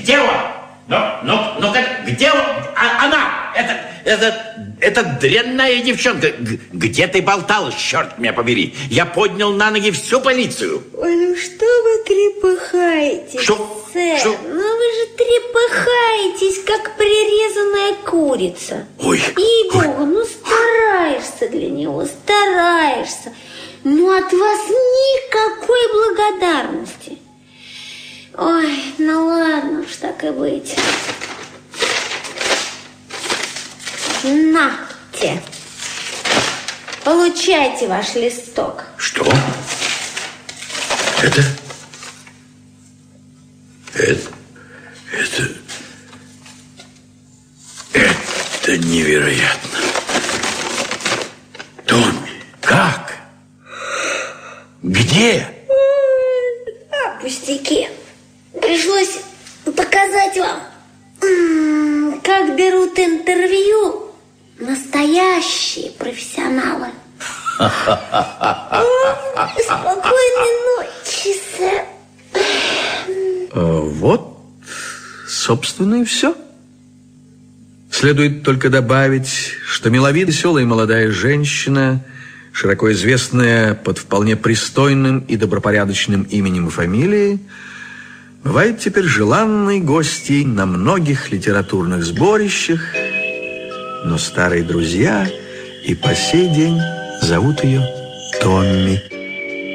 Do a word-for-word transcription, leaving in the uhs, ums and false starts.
Где он? Ну, ну, ну, где он? А, она? Это, это, это дрянная девчонка. Где ты болталась, черт меня побери? Я поднял на ноги всю полицию. Ой, ну что вы трепыхаетесь, что? сэр? Что? Ну вы же трепыхаетесь, как прирезанная курица. Ой. Ей-богу, ну стараешься для него, стараешься. Но от вас никакой благодарности. Ой, ну ладно уж, так и быть. Нате. Получайте ваш листок. Что? Это? Это? Это? Это невероятно. Томми, как? Где? А, пустяки. Пришлось показать вам, как берут интервью настоящие профессионалы. Спокойной ночи, сэр. Вот, собственно, и все. Следует только добавить, что миловидная, веселая и молодая женщина, широко известная под вполне пристойным и добропорядочным именем и фамилией, бывает теперь желанной гостьей на многих литературных сборищах, но старые друзья и по сей день зовут ее Томми.